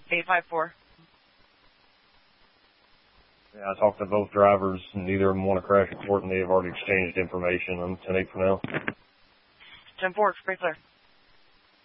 854. Yeah, I talked to both drivers, and neither of them want a crash report, and they have already exchanged information. I'm 10-8 for now. 10-4, pretty clear.